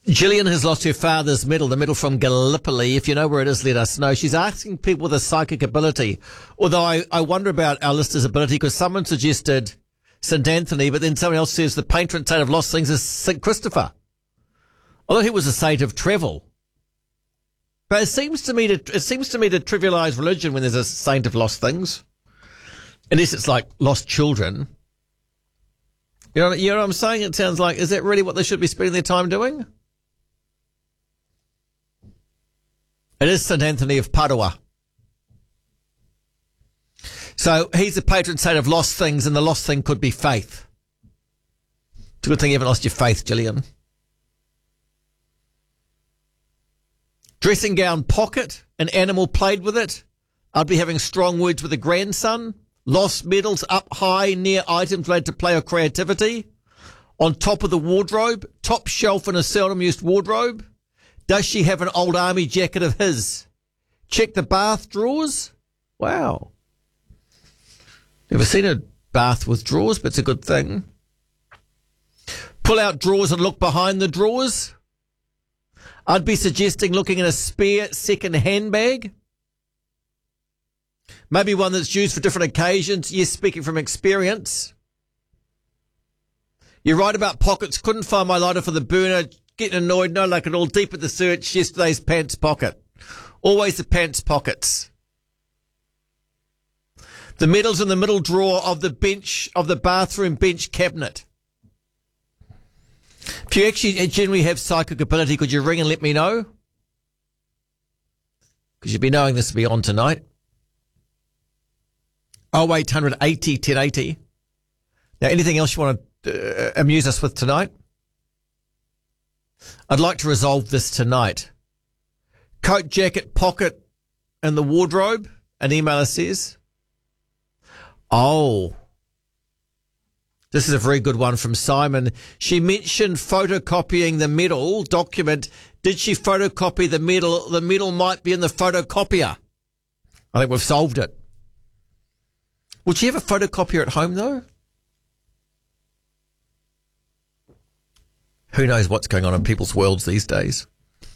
Gillian has lost her father's medal, the medal from Gallipoli. If you know where it is, let us know. She's asking people with a psychic ability, although I wonder about our listener's ability, because someone suggested St. Anthony, but then someone else says the patron saint of lost things is St. Christopher. Although he was a saint of travel. But it seems to me to trivialise religion when there's a saint of lost things. Unless it's like lost children. You know what I'm saying? It sounds like, is that really what they should be spending their time doing? It is St. Anthony of Padua. So he's the patron saint of lost things, and the lost thing could be faith. It's a good thing you haven't lost your faith, Gillian. Dressing gown pocket, an animal played with it. I'd be having strong words with a grandson. Lost medals up high near items related to play or creativity. On top of the wardrobe, top shelf in a seldom used wardrobe. Does she have an old army jacket of his? Check the bath drawers. Wow. Never seen a bath with drawers, but it's a good thing. Pull out drawers and look behind the drawers. I'd be suggesting looking in a spare second handbag. Maybe one that's used for different occasions. Yes, speaking from experience. You're right about pockets. Couldn't find my lighter for the burner. Getting annoyed. No luck at all. Deep at the search. Yesterday's pants pocket. Always the pants pockets. The medal's in the middle drawer of the bench, of the bathroom bench cabinet. If you actually generally have psychic ability, could you ring and let me know? Because you'd be knowing this will be on tonight. 0800 80 1080. Now, anything else you want to amuse us with tonight? I'd like to resolve this tonight. Coat, jacket, pocket, and the wardrobe, an emailer says. Oh. This is a very good one from Simon. She mentioned photocopying the medal document. Did she photocopy the medal? The medal might be in the photocopier. I think we've solved it. Would she have a photocopier at home, though? Who knows what's going on in people's worlds these days?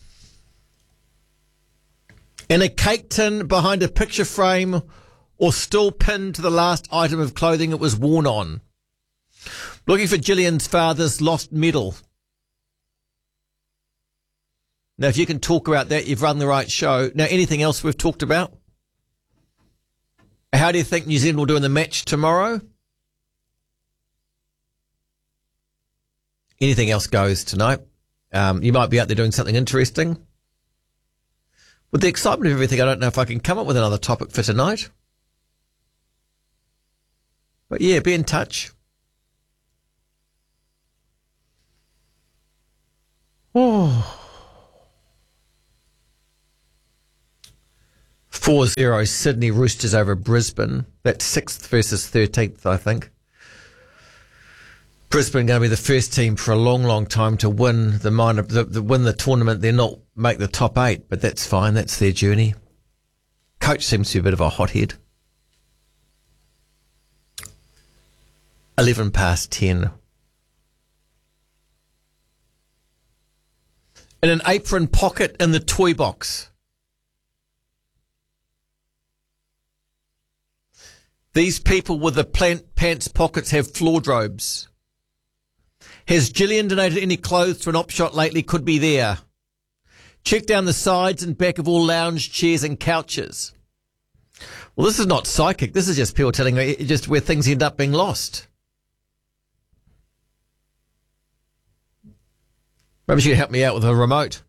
In a cake tin behind a picture frame or still pinned to the last item of clothing it was worn on. Looking for Gillian's father's lost medal. Now, if you can talk about that, you've run the right show. Now, anything else we've talked about? How do you think New Zealand will do in the match tomorrow? Anything else goes tonight. You might be out there doing something interesting. With the excitement of everything, I don't know if I can come up with another topic for tonight. But yeah, be in touch. Oh. 4-0 Sydney Roosters over Brisbane. That's 6th versus 13th, I think. Brisbane going to be the first team for a long, long time to win win the tournament. They're not make the top 8, but that's fine. That's their journey. Coach seems to be a bit of a hothead. 11 past 10. In an apron pocket in the toy box. These people with the pants pockets have wardrobes. Has Gillian donated any clothes to an op shop lately? Could be there. Check down the sides and back of all lounge chairs and couches. Well, this is not psychic. This is just people telling me just where things end up being lost. Maybe she can help me out with a remote.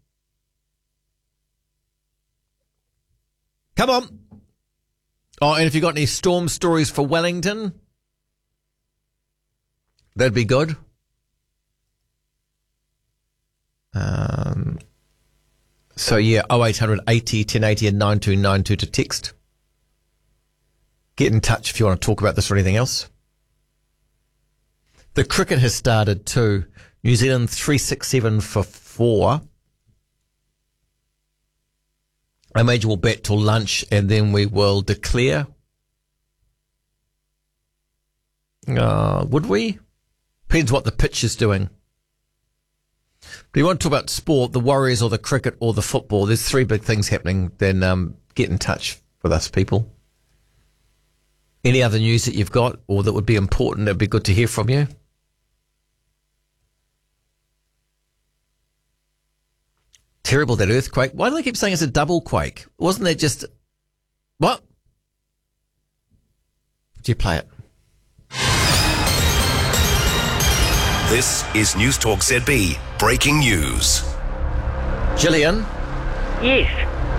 Come on. Oh, and if you've got any storm stories for Wellington, that'd be good. So yeah, 0800 80 1080 and 9292 to text. Get in touch if you want to talk about this or anything else. The cricket has started too. New Zealand 367 for 4. A major will bet till lunch and then we will declare. Would we? Depends what the pitch is doing. But you want to talk about sport, the Warriors or the cricket or the football, there's three big things happening. Then get in touch with us, people. Any other news that you've got or that would be important, it'd be good to hear from you. Terrible, that earthquake. Why do they keep saying it's a double quake? Wasn't that just... What? Do you play it? This is News Talk ZB Breaking News. Gillian? Yes.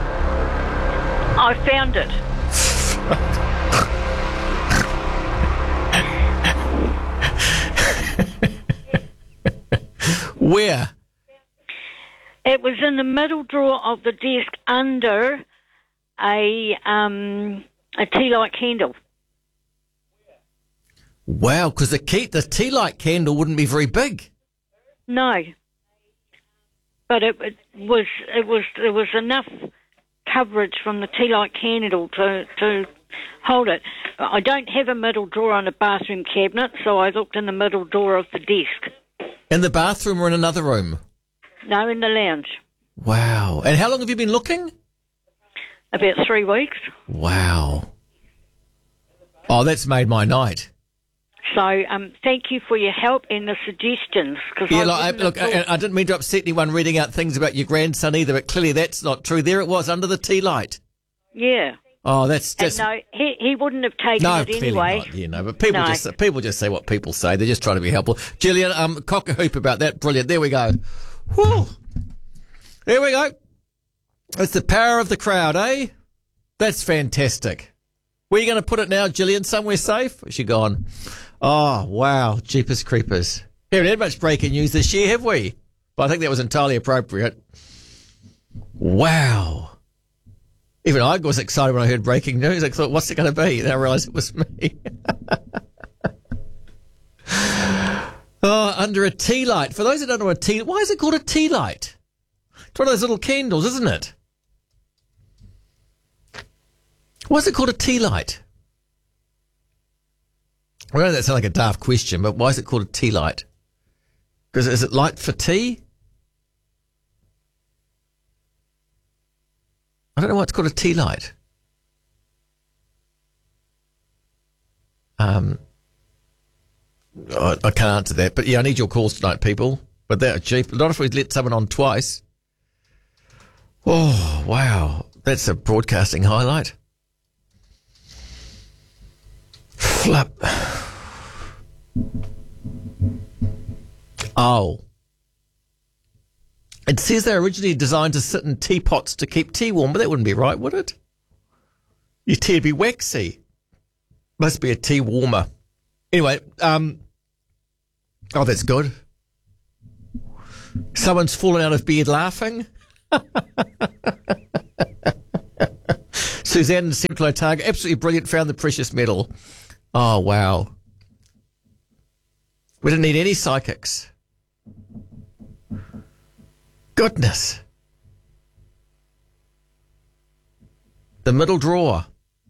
I found it. Where? It was in the middle drawer of the desk under a tea light candle. Wow, because the tea light candle wouldn't be very big. No, but it was enough coverage from the tea light candle to hold it. I don't have a middle drawer on a bathroom cabinet, so I looked in the middle drawer of the desk. In the bathroom or in another room? No, in the lounge. Wow. And how long have you been looking? About 3 weeks. Wow. Oh, that's made my night. So thank you for your help and the suggestions. Yeah, I didn't mean to upset anyone reading out things about your grandson either, but clearly that's not true. There it was, under the tea light. Yeah. Oh, that's just... No, he wouldn't have taken it anyway. Not. Yeah, no, but people just say what people say. They're just trying to be helpful. Gillian, cock a hoop about that. Brilliant. There we go. Whew. There we go. It's the power of the crowd, eh? That's fantastic. Where are you going to put it now, Gillian? Somewhere safe? Is she gone? Oh, wow. Jeepers creepers. We haven't had much breaking news this year, have we? But I think that was entirely appropriate. Wow. Even I was excited when I heard breaking news. I thought, what's it going to be? Then I realised it was me. Oh, under a tea light. For those that don't know what why is it called a tea light? It's one of those little candles, isn't it? Why is it called a tea light? I know that sounds like a daft question, but why is it called a tea light? Because is it light for tea? I don't know why it's called a tea light. I can't answer that, but yeah, I need your calls tonight, people. But that cheap. Not if we let someone on twice. Oh, wow. That's a broadcasting highlight. Flip. Oh. It says they're originally designed to sit in teapots to keep tea warm, but that wouldn't be right, would it? Your tea would be waxy. Must be a tea warmer. Anyway, oh, that's good. Someone's fallen out of bed laughing. Suzanne in Central Otago, absolutely brilliant, found the precious metal. Oh, wow. We didn't need any psychics. Goodness. The middle drawer.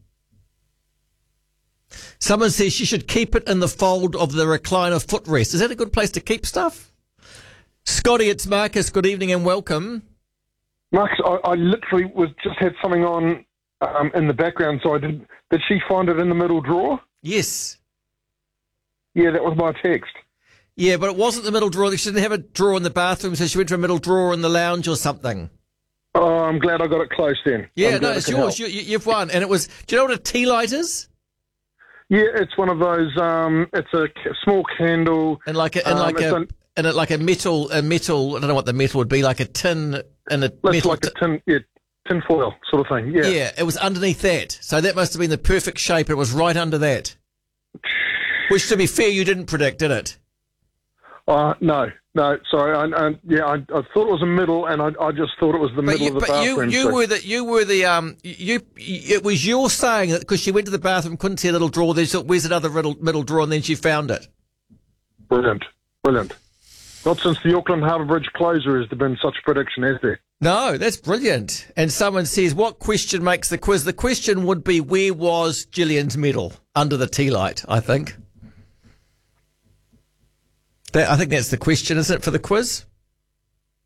Someone says she should keep it in the fold of the recliner footrest. Is that a good place to keep stuff? Scotty, it's Marcus. Good evening and welcome. Marcus, I literally just had something on in the background, so I did. Did she find it in the middle drawer? Yes. Yeah, that was my text. Yeah, but it wasn't the middle drawer. She didn't have a drawer in the bathroom, so she went to a middle drawer in the lounge or something. Oh, I'm glad I got it close then. Yeah, no, it's yours. You've won. And it was, do you know what a tea light is? Yeah, it's one of those, it's a small candle. And like a metal, I don't know what the metal would be, like a tin and a metal. Like a tin, yeah, tin foil sort of thing, yeah. Yeah, it was underneath that. So that must have been the perfect shape. It was right under that. Which, to be fair, you didn't predict, did it? No, sorry. I thought it was a middle, and I just thought it was the middle of the bathroom. It was your saying that because she went to the bathroom, couldn't see a little drawer, then she thought, where's another middle drawer, and then she found it. Brilliant. Not since the Auckland Harbour Bridge closure has there been such a prediction, has there? No, that's brilliant. And someone says, what question makes the quiz? The question would be, where was Gillian's medal? Under the tea light, I think. I think that's the question, isn't it, for the quiz?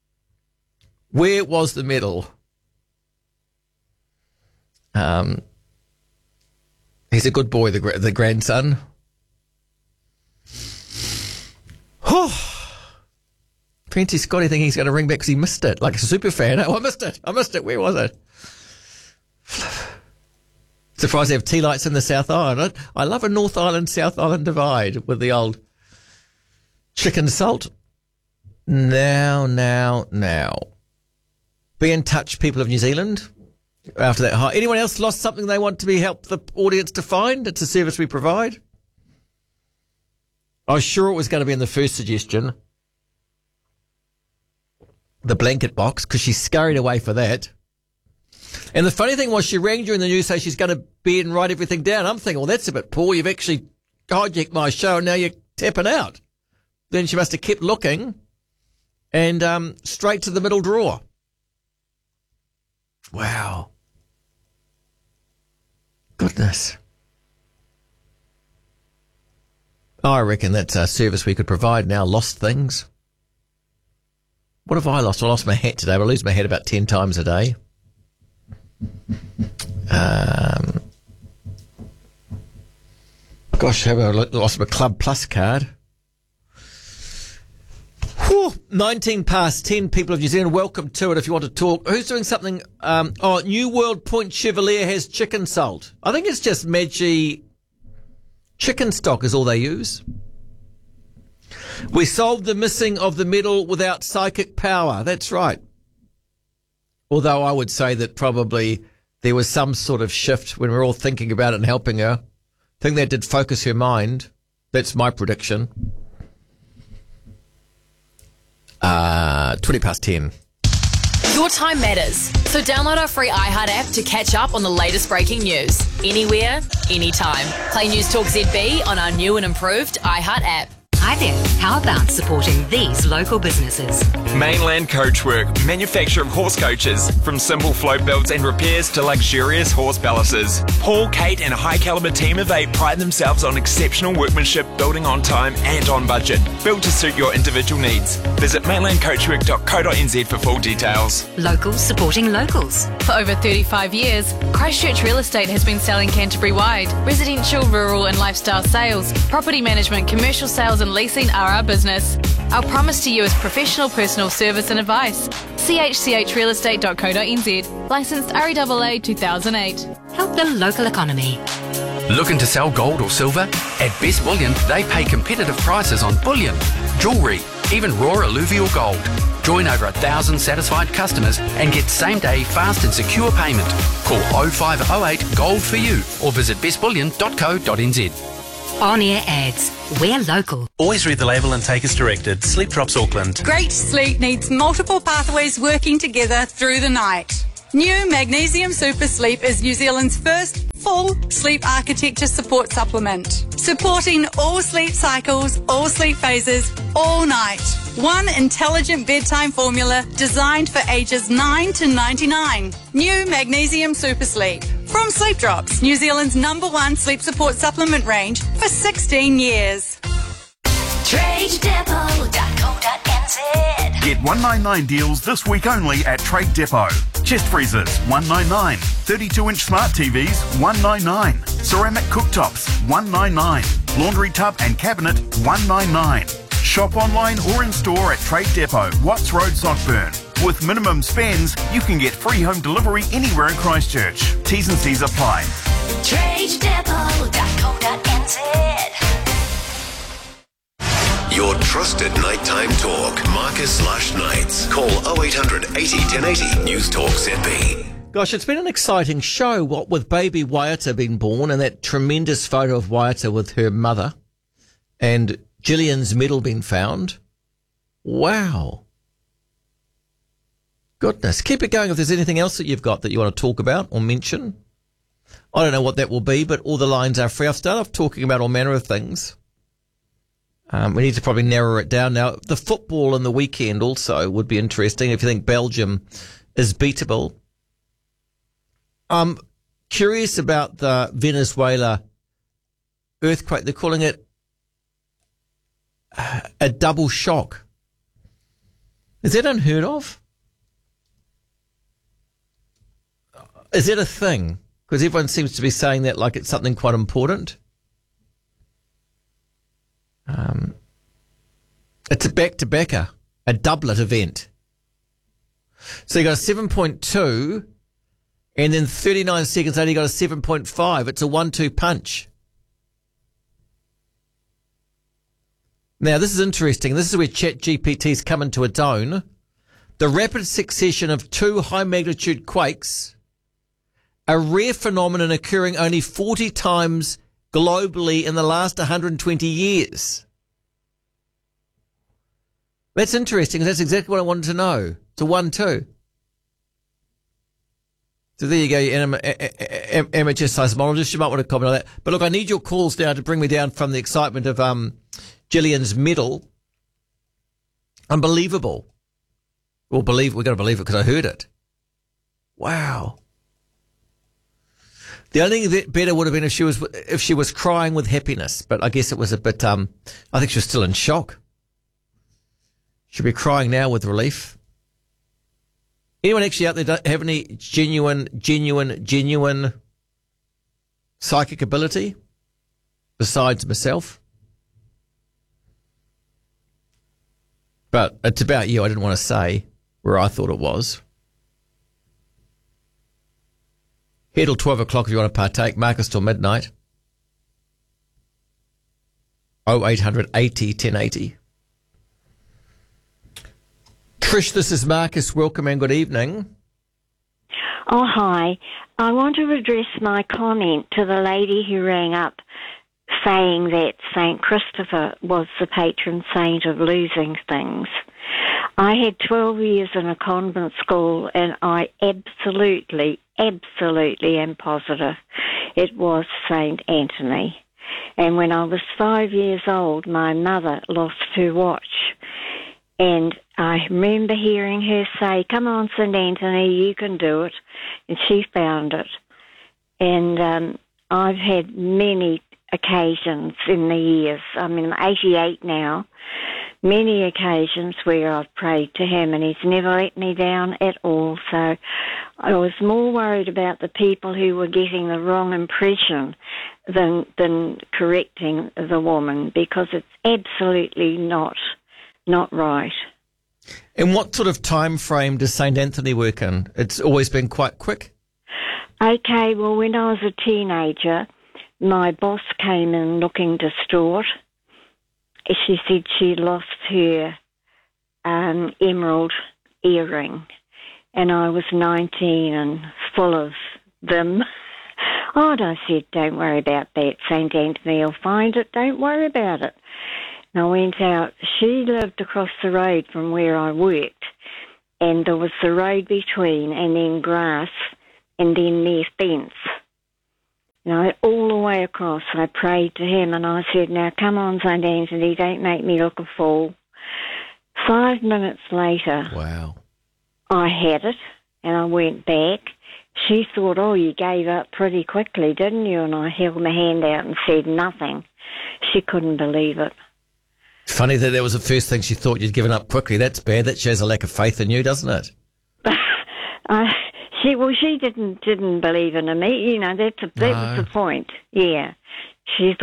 Where was the medal? He's a good boy, the grandson. Fancy Scotty thinking he's going to ring back because he missed it, like a super fan. Oh, I missed it. Where was it? Surprised they have tea lights in the South Island. I love a North Island, South Island divide with the old chicken salt. Now. Be in touch, people of New Zealand. After that, anyone else lost something they want to be help the audience to find? It's a service we provide. I was sure it was going to be in the first suggestion. The blanket box, because she scurried away for that. And the funny thing was, she rang during the news saying she's going to be and write everything down. I'm thinking, well, that's a bit poor. You've actually hijacked my show and now you're tapping out. Then she must have kept looking and straight to the middle drawer. Wow. Goodness. I reckon that's a service we could provide now. Lost things. What have I lost? I lost my hat today, but I lose my hat about 10 times a day. Gosh, have I lost my Club Plus card? 19 past 10, people of New Zealand. Welcome to it if you want to talk. Who's doing something? New World Point Chevalier has chicken salt. I think it's just Maggi chicken stock is all they use. We solved the missing of the medal without psychic power. That's right. Although I would say that probably there was some sort of shift when we were all thinking about it and helping her. I think that did focus her mind. That's my prediction. 20 past 10. Your time matters. So download our free iHeart app to catch up on the latest breaking news. Anywhere, anytime. Play News Talk ZB on our new and improved iHeart app. Hi there. How about supporting these local businesses? Mainland Coachwork, manufacturer of horse coaches. From simple float builds and repairs to luxurious horse palaces. Paul, Kate and a high calibre team of 8 pride themselves on exceptional workmanship, building on time and on budget. Built to suit your individual needs. Visit mainlandcoachwork.co.nz for full details. Locals supporting locals. For over 35 years, Christchurch Real Estate has been selling Canterbury-wide. Residential, rural and lifestyle sales, property management, commercial sales and leasing are our business. Our promise to you is professional personal service and advice. chchrealestate.co.nz. Licensed REAA 2008. Help the local economy. Looking to sell gold or silver? At Best Bullion, they pay competitive prices on bullion, jewellery, even raw alluvial gold. Join over 1,000 satisfied customers and get same-day fast and secure payment. Call 0508 Gold for you or visit bestbullion.co.nz. On-air ads. We're local. Always read the label and take as directed. Sleep Drops Auckland. Great sleep needs multiple pathways working together through the night. New Magnesium Super Sleep is New Zealand's first full sleep architecture support supplement. Supporting all sleep cycles, all sleep phases, all night. One intelligent bedtime formula designed for ages 9 to 99. New Magnesium Super Sleep. From Sleep Drops, New Zealand's #1 sleep support supplement range for 16 years. TradeDepot.co.nz. Get 199 deals this week only at Trade Depot. Chest freezers, $199. 32-inch smart TVs, $199. Ceramic cooktops, $199. Laundry tub and cabinet, $199. Shop online or in store at Trade Depot, Watts Road, Sockburn. With minimum spends, you can get free home delivery anywhere in Christchurch. T's and C's apply. TradeDepot.co.nz. Your trusted nighttime talk. Marcus/Knights. Call 0800 80 1080. News Talk ZB. Gosh, it's been an exciting show, what with baby Waiata being born and that tremendous photo of Waiata with her mother and Gillian's medal being found. Wow. Goodness. Keep it going if there's anything else that you've got that you want to talk about or mention. I don't know what that will be, but all the lines are free. I've started off talking about all manner of things. We need to probably narrow it down now. The football in the weekend also would be interesting if you think Belgium is beatable. I'm curious about the Venezuela earthquake. They're calling it a double shock. Is that unheard of? Is that a thing? Because everyone seems to be saying that like it's something quite important. It's a back-to-backer, a doublet event. So you got a 7.2, and then 39 seconds later you got a 7.5. It's a 1-2 punch. Now, this is interesting. This is where ChatGPT's come into its own. The rapid succession of 2 high-magnitude quakes, a rare phenomenon occurring only 40 times globally in the last 120 years. That's interesting. That's exactly what I wanted to know. It's a 1-2. So there you go, you amateur seismologist. You might want to comment on that. But look, I need your calls now to bring me down from the excitement of Gillian's medal. Unbelievable. We've got to believe it because I heard it. Wow. The only thing that better would have been if she was crying with happiness, but I guess it was a bit. I think she was still in shock. She'll be crying now with relief. Anyone actually out there have any genuine psychic ability besides myself? But it's about you. I didn't want to say where I thought it was. Here till 12 o'clock if you want to partake. Marcus till midnight. 0800 80 1080. Trish, this is Marcus. Welcome and good evening. Oh, hi. I want to address my comment to the lady who rang up saying that St. Christopher was the patron saint of losing things. I had 12 years in a convent school and I absolutely am positive it was St. Anthony. And when I was 5 years old, my mother lost her watch. And I remember hearing her say, "Come on, St. Anthony, you can do it." And she found it. And I've had many occasions in the years. I'm 88 now. Many occasions where I've prayed to him and he's never let me down at all. So I was more worried about the people who were getting the wrong impression than correcting the woman, because it's absolutely not right. And what sort of time frame does St. Anthony work in? It's always been quite quick. Okay, well, when I was a teenager, my boss came in looking distraught. She said she lost her emerald earring, and I was 19 and full of them. Oh, and I said, "Don't worry about that. St. Anthony will find it. Don't worry about it." And I went out. She lived across the road from where I worked, and there was the road between, and then grass, and then their fence. All the way across, I prayed to him, and I said, "Now, come on, St. Anthony, don't make me look a fool." 5 minutes later, wow, I had it, and I went back. She thought, "Oh, you gave up pretty quickly, didn't you?" And I held my hand out and said nothing. She couldn't believe it. Funny that was the first thing she thought you'd given up quickly. That's bad. That shows a lack of faith in you, doesn't it? She didn't believe in me. That was the point. Yeah, she